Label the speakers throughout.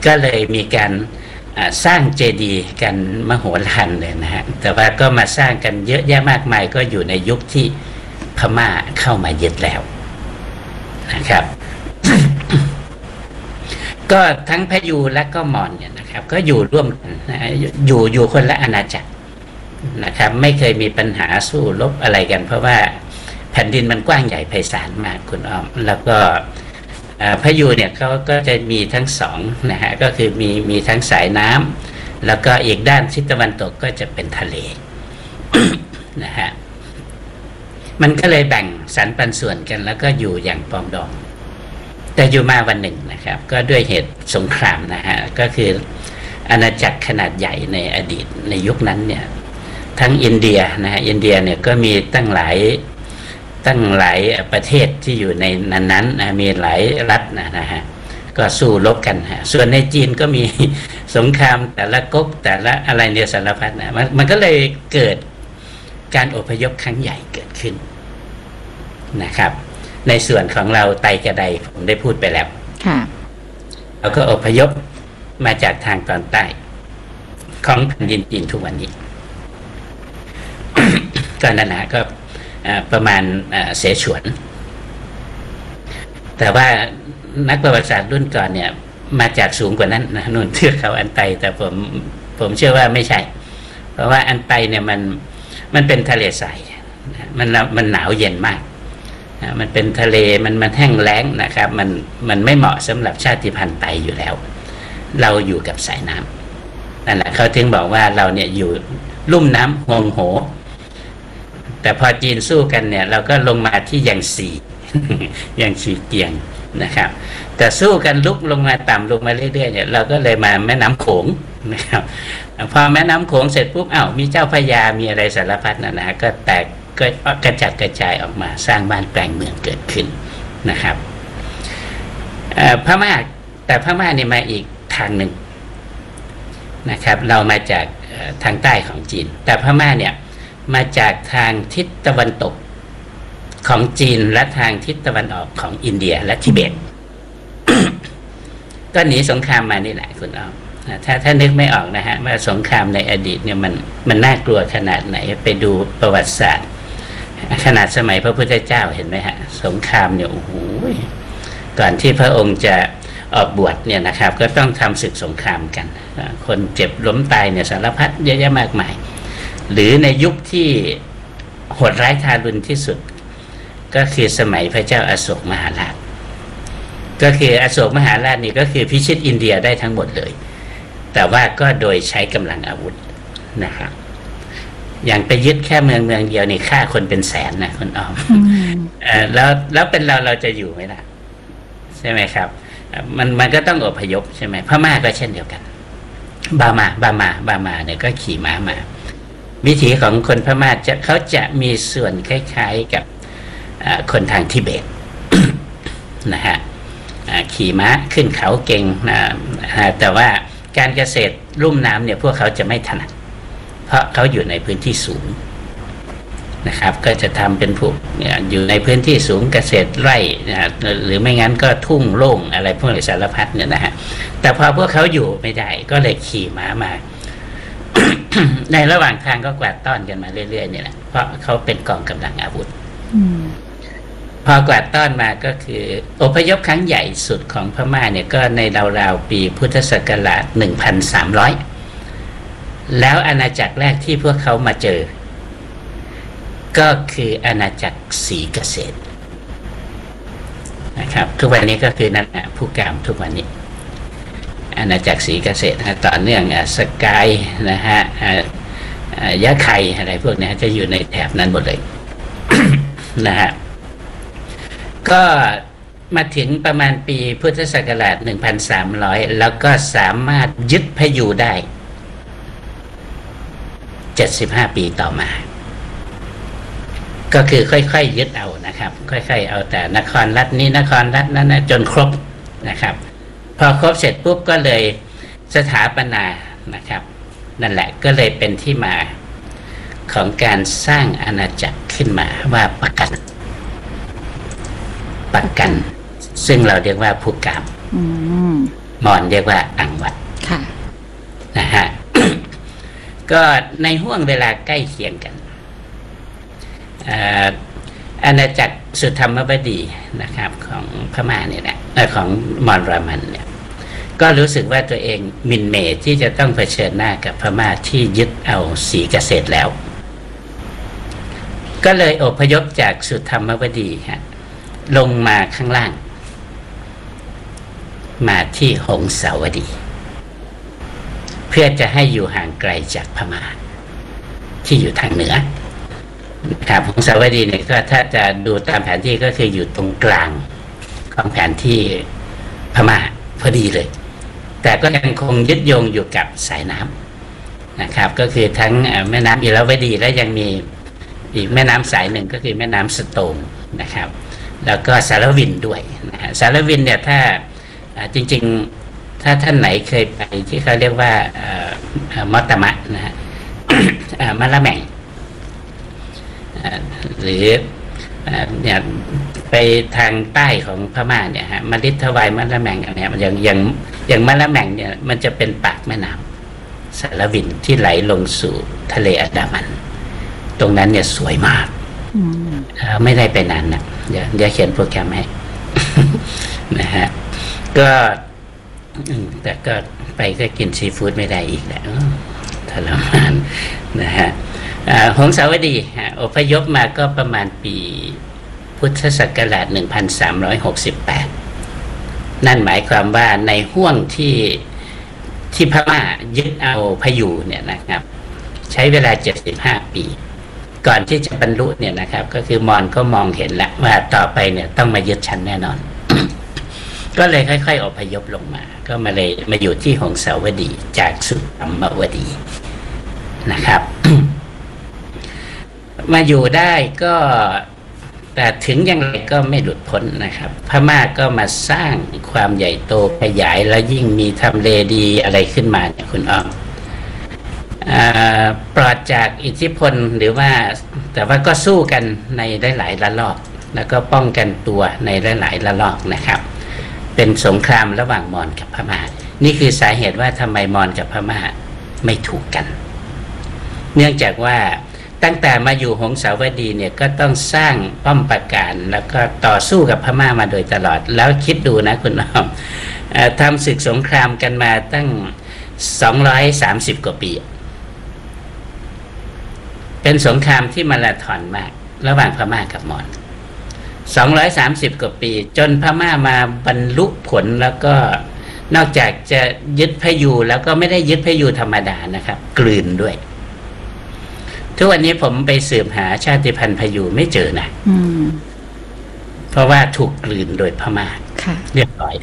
Speaker 1: ก็เลยมีการสร้างเจดีย์กันมโหฬารเลยนะฮะแต่ว่าก็มาสร้างกันเยอะแยะมากมายก็อยู่ในยุคที่พม่าเข้ามายึดแล้วนะครับ ก็ทั้งพยูและก็มอญเนี่ยนะครับก็อยู่ร่วมกันนะอยู่คนละอาณาจักรนะครับไม่เคยมีปัญหาสู้รบอะไรกันเพราะว่าแผ่นดินมันกว้างใหญ่ไพศาลมากคุณอ้อมแล้วก็พยูเนี่ยเขาก็จะมีทั้งสองนะฮะก็คือมีทั้งสายน้ำแล้วก็อีกด้านทิศตะวันตกก็จะเป็นทะเล นะฮะมันก็เลยแบ่งสรรปันส่วนกันแล้วก็อยู่อย่างปรองดองแต่อยู่มาวันหนึ่งนะครับก็ด้วยเหตุสงครามนะฮะก็คืออาณาจักรขนาดใหญ่ในอดีตในยุคนั้นเนี่ยทั้งอินเดียนะฮะอินเดียเนี่ยก็มีตั้งหลายประเทศที่อยู่ในนั้นนะมีหลายรัฐนะฮะก็สู้รบกันฮะส่วนในจีนก็มีสงครามแต่ละก๊กแต่ละอะไรเนี่ยสารพัดนะมันก็เลยเกิดการอพยพครั้งใหญ่เกิดขึ้นนะครับในส่วนของเราไตกระไดผมได้พูดไปแล้วเราก็อพยพมาจากทางตอนใต้ของแผ่นดินจีนทุกวันนี้ ก็นั่นนะก็ประมาณเสฉวนแต่ว่านักประวัติศาสตร์รุ่นก่อนเนี่ยมาจากสูงกว่านั้นนะนู่นเทือกเขาอันไตแต่ผมเชื่อว่าไม่ใช่เพราะว่าอันไตเนี่ยมันเป็นทะเลทรายมันหนาวเย็นมากมันเป็นทะเลมันแห้งแล้งนะครับมันไม่เหมาะสำหรับชาติพันธุ์ไตอยู่แล้วเราอยู่กับสายน้ำนั่นแหละเขาถึงบอกว่าเราเนี่ยอยู่ลุ่มน้ำฮงโหแต่พอจีนสู้กันเนี่ยเราก็ลงมาที่ยังซียังซีเกียงนะครับแต่สู้กันลุกลงมาต่ำลงมาเรื่อยๆเนี่ยเราก็เลยมาแม่น้ำโขงนะครับพอแม่น้ำโขงเสร็จปุ๊บมีเจ้าพระยามีอะไรสารพัดนะก็แตกก็กระจัดกระจายออกมาสร้างบ้านแปลงเมืองเกิดขึ้นนะครับพม่าแต่พม่าเนี่ยมาอีกทางหนึ่งนะครับเรามาจากทางใต้ของจีนแต่พม่าเนี่ยมาจากทางทิศตะวันตกของจีนและทางทิศตะวันออกของอินเดียและทิเบต ก็หนีสงครามมานี่แหละคุณอ้อมถ้านึกไม่ออกนะฮะว่าสงครามในอดีตเนี่ยมันน่ากลัวขนาดไหนไปดูประวัติศาสตร์ขนาดสมัยพระพุทธเจ้าเห็นไหมฮะสงครามเนี่ยโอ้โหก่อนที่พระองค์จะออกบวชเนี่ยนะครับก็ต้องทำศึกสงครามกันคนเจ็บล้มตายเนี่ยสารพัดเยอะแยะมากมายหรือในยุคที่โหดร้ายทารุณที่สุดก็คือสมัยพระเจ้าอโศกมหาราชก็คืออโศกมหาราชนี่ก็คือพิชิตอินเดียได้ทั้งหมดเลยแต่ว่าก็โดยใช้กำลังอาวุธนะครับอย่างไปยึดแค่เมืองเดียวนี่ฆ่าคนเป็นแสนนะคุณอ้อมแล้วเป็นเราจะอยู่ไหมล่ะใช่ไหมครับมันก็ต้องอพยพใช่ไหมพม่าก็เช่นเดียวกันบามาเนี่ยก็ขี่ม้ามาวิถีของคนพม่าเขาจะมีส่วนคล้ายๆกับคนทางทิเบต นะฮะขี่ม้าขึ้นเขาเก่งแต่ว่าการเกษตรลุ่มน้ำเนี่ยพวกเขาจะไม่ถนัดเพราะเขาอยู่ในพื้นที่สูงนะครับก็จะทำเป็นพวกอยู่ในพื้นที่สูงเกษตรไร่หรือไม่งั้นก็ทุ่งโล่งอะไรพวกนี้สารพัดเนี่ยนะฮะแต่พอพวกเขาอยู่ไม่ได้ก็เลยขี่ม้ามา ในระหว่างทางก็กวาดต้อนกันมาเรื่อยๆเนี่ยแหละเพราะเขาเป็นกองกำลังอาวุธพอกวาดต้อนมาก็คืออพยพครั้งใหญ่สุดของพม่าเนี่ยก็ในราวๆปีพุทธศักราช 1,300 แล้วอาณาจักรแรกที่พวกเขามาเจอก็คืออาณาจักรศรีเกษตรนะครับทุกวันนี้ก็คือนั่นผู้กามทุกวันนี้อาณาจักรศรีเกษตรต่อเนื่องสกายนะฮะยะไข่อะไรพวกนี้จะอยู่ในแถบนั้นหมดเลย นะฮะก็มาถึงประมาณปีพุทธศักราช 1,300 แล้วก็สามารถยึดพยูได้75 ปีต่อมาก็คือค่อยๆยึดเอานะครับค่อยๆเอาแต่นครรัฐนี้นครรัฐนั้นจนครบนะครับพอครบเสร็จปุ๊บก็เลยสถาปนานะครับนั่นแหละก็เลยเป็นที่มาของการสร้างอาณาจักรขึ้นมาว่าปักกันซึ่งเราเรียกว่าภูกามมอญเรียกว่าอังนะฮะ ก็ในห่วงเวลาใกล้เคียงกันอาณาจักรสุธรรมบดีนะครับของพม่าเนี่ยนะของมอญรามันเนี่ยก็รู้สึกว่าตัวเองมินเมย์ที่จะต้องเผชิญหน้ากับพม่าที่ยึดเอาศรีเกษตรแล้วก็เลยอพยพจากสุธรรมบดีฮะลงมาข้างล่างมาที่หงสาวดีเพื่อจะให้อยู่ห่างไกลจากพม่าที่อยู่ทางเหนือครับหงสาวดีเนี่ยก็ถ้าจะดูตามแผนที่ก็คืออยู่ตรงกลางของแผนที่พม่าพอดีเลยแต่ก็ยังคงยึดโยงอยู่กับสายน้ำนะครับก็คือทั้งแม่น้ำอิราวดีและยังมีอีกแม่น้ำสายหนึ่งก็คือแม่น้ำสโตงนะครับแล้วก็สารวินด้วยนะฮะสารวินเนี่ยถ้าจริงๆถ้าท่านไหนเคยไปที่เขาเรียกว่ามอตตมะนะฮะ มะละแม่งหรือเนี่ยไปทางใต้ของพม่าเนี่ยฮะมฤทวายมะละแม่งเนี่ยมันอย่างมะละแม่งเนี่ยมันจะเป็นปากแม่น้ำสารวินที่ไหลลงสู่ทะเลอันดามันตรงนั้นเนี่ยสวยมากไม่ได้ไปนานนะเดี๋ยวเขียนโปรแกรมให้ นะฮะก็แต่ก็ไปก็กินซีฟู้ดไม่ได้อีกแล้วทรมานนะฮะหงสาวดีอพยพมาก็ประมาณปีพุทธศักราช1368นั่นหมายความว่าในห่วงที่พม่ายึดเอาพยูเนี่ยนะครับใช้เวลา75ปีก่อนที่จะบรรลุเนี่ยนะครับก็คือมอญก็มองเห็นแล้วว่าต่อไปเนี่ยต้องมายึดชั้นแน่นอน ก็เลยค่อยๆอพยพลงมาก็มาอยู่ที่หงสาวดีจากสุธรรมวดีนะครับ มาอยู่ได้ก็แต่ถึงอย่างไรก็ไม่หลุดพ้นนะครับพม่าก็มาสร้างความใหญ่โตขยายแล้วยิ่งมีทำเลดีอะไรขึ้นมาเนี่ยคุณอ้อมปลอดจากอิทธิพลหรือว่าแต่ว่าก็สู้กันในหลายๆระลอกแล้วก็ป้องกันตัวในหลายๆระลอกนะครับเป็นสงครามระหว่างมอญกับพม่านี่คือสาเหตุว่าทำไมมอญกับพม่าไม่ถูกกันเนื่องจากว่าตั้งแต่มาอยู่หงสาวดีเนี่ยก็ต้องสร้างป้อมปราการแล้วก็ต่อสู้กับพม่ามาโดยตลอดแล้วคิดดูนะคุณอ้อมทำศึกสงครามกันมาตั้ง230กว่าปีเป็นสงครามที่มาราธอนมากระหว่างพม่ากับมอญ230กว่าปีจนพม่ามาบรรลุผลแล้วก็นอกจากจะยึดพยูแล้วก็ไม่ได้ยึดพยูธรรมดานะครับกลืนด้วยทุกวันนี้ผมไปสืบหาชาติพันธุ์พยูไม่เจอนะเพราะว่าถูกกลืนโดยพม่าเรียบร้อย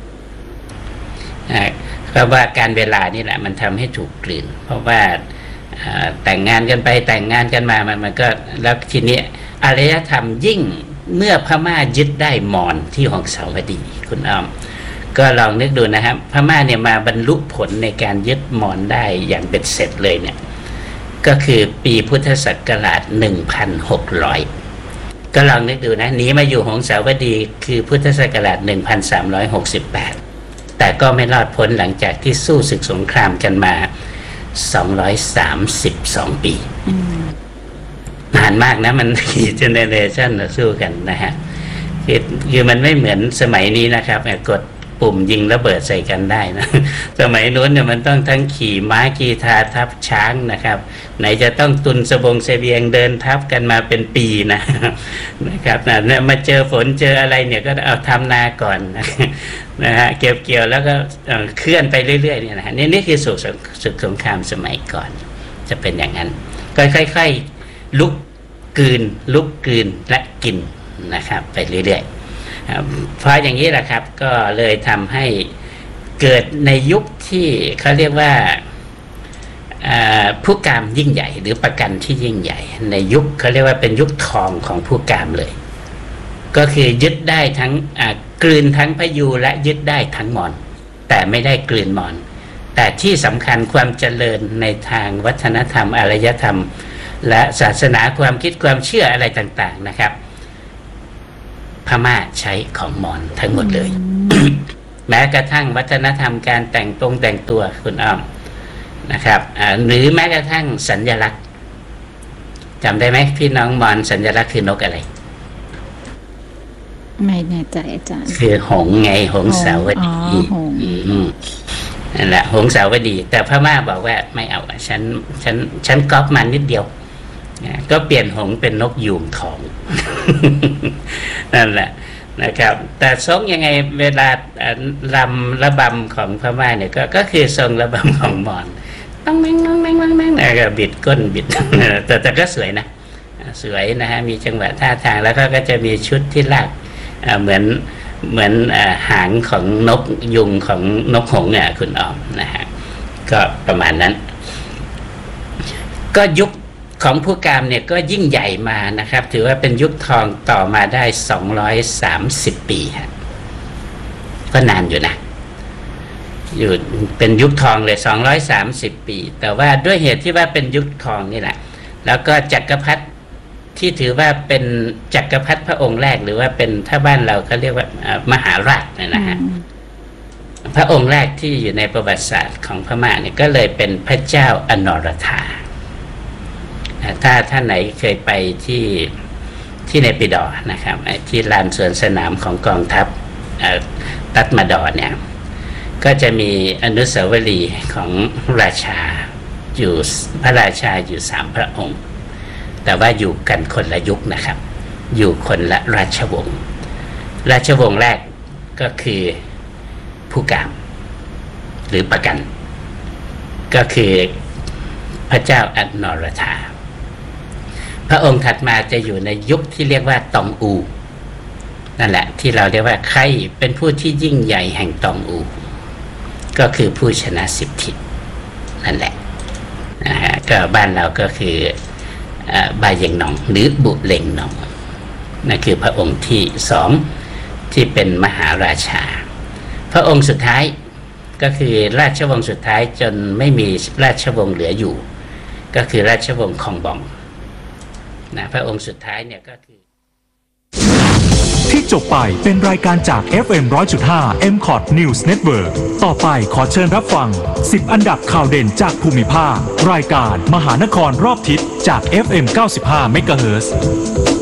Speaker 1: เพราะว่าการเวลานี่แหละมันทำให้ถูกกลืนเพราะว่าแต่งงานกันไปแต่งงานกันมามันก็แล้วทีนี้อารยธรรมยิ่งเมื่อพม่ายึดได้มอญที่หงสาวดีคุณอ้อมก็ลองนึกดูนะครับพม่าเนี่ยมาบรรลุผลในการยึดมอญได้อย่างเบ็ดเสร็จเลยเนี่ยก็คือปีพุทธศักราช1600ก็ลองนึกดูนะหนีมาอยู่หงสาวดีคือพุทธศักราช1368แต่ก็ไม่รอดพ้นหลังจากที่สู้ศึกสงครามกันมา232ปีนานมากนะมันกี่เจเนเรชันสู้กันนะฮะคือมันไม่เหมือนสมัยนี้นะครับกดปุ่มยิงระเบิดใส่กันได้นะสมัยนู้นเนี่ยมันต้องทั้งขี่ม้ากีทาทับช้างนะครับไหนจะต้องตุนสบงเสบียงเดินทับกันมาเป็นนะครับนะมาเจอฝนเจออะไรเนี่ยก็เอาทำนาก่อนนะฮะเก็บเกี่ยวแล้วก็เคลื่อนไปเรื่อยๆเนี่ยนะฮะนี่คือศึกสงครามสมัยก่อนจะเป็นอย่างนั้นก็ค่อยๆลุกกลืนและกินนะครับไปเรื่อยๆเพราะอย่างนี้แหละครับก็เลยทำให้เกิดในยุคที่เขาเรียกว่าผู้กามยิ่งใหญ่หรือประกันที่ยิ่งใหญ่ในยุคเขาเรียกว่าเป็นยุคทองของผู้กามเลยก็คือยึดได้ทั้งกลืนทั้งพยูและยึดได้ทั้งมอญแต่ไม่ได้กลืนมอญแต่ที่สำคัญความเจริญในทางวัฒนธรรมอารยธรรมและศาสนาความคิดความเชื่ออะไรต่างๆนะครับพม่าใช้ของมอญทั้งหมดเลย แม้กระทั่งวัฒนธรรมการแต่งตัวคุณอ้อมนะครับหรือแม้กระทั่งสัญลักษณ์จำได้ไหมพี่น้องมอญสัญลักษณ์คือนกอะไร
Speaker 2: ไม่แน่ใจอาจารย์
Speaker 1: คือหงส์ไงหงส์สาวดีนั่นแหละหงส์สาวดีแต่พม่าบอกว่าไม่เอาฉันก๊อปมานิดเดียวก็เปลี่ยนหงส์เป็นนกยูงทองนั่นแหละนะครับแต่ทรงยังไงเวลารำระบำของพม่าเนี่ยก็คือทรงระบำของมอญต้องแม่งบิดก้นบิดแต่ก็สวยนะสวยนะฮะมีจังหวะท่าทางแล้วก็จะมีชุดที่ลากเหมือนหางของนกยุงของนกหงส์เนี่ยคุณออมนะฮะก็ประมาณนั้นก็ยุคของผู้กามเนี่ยก็ยิ่งใหญ่มานะครับถือว่าเป็นยุคทองต่อมาได้230 ปีฮะก็นานอยู่นะอยู่เป็นยุคทองเลย230 ปีแต่ว่าด้วยเหตุที่ว่าเป็นยุคทองนี่แหละแล้วก็จักรพรรดิที่ถือว่าเป็นจักรพรรดิพระองค์แรกหรือว่าเป็นถ้าบ้านเราเขาเรียกว่ามหาราชนะฮะพระองค์แรกที่อยู่ในประวัติศาสตร์ของพม่าเนี่ยก็เลยเป็นพระเจ้าอนรธาถ้าท่านไหนเคยไปที่เนปิดอนะครับที่ลานสวนสนามของกองทัพตัดมาดอเนี่ยก็จะมีอนุสาวรีย์ของราชาอยู่พระราชาอยู่3 พระองค์แต่ว่าอยู่กันคนละยุคนะครับอยู่คนละราชวงศ์แรกก็คือผู้กามหรือประกันก็คือพระเจ้าอนรธาพระองค์ถัดมาจะอยู่ในยุคที่เรียกว่าตองอูนั่นแหละที่เราเรียกว่าใครเป็นผู้ที่ยิ่งใหญ่แห่งตองอูก็คือผู้ชนะ10 ทิศนั่นแหละนะฮะก็บ้านเราก็คือบาเยงหนองหรือบุเล็งหนองนั่นคือพระองค์ที่2ที่เป็นมหาราชาพระองค์สุดท้ายก็คือราชวงศ์สุดท้ายจนไม่มีราชวงศ์เหลืออยู่ก็คือราชวงศ์คองบองนะพระองค์สุดท้ายเนี่ยก็คือ
Speaker 3: ที่จบไปเป็นรายการจาก FM 100.5 MCOT News Network ต่อไปขอเชิญรับฟัง10 อันดับข่าวเด่นจากภูมิภาครายการมหานครรอบทิศจาก FM 95 MHz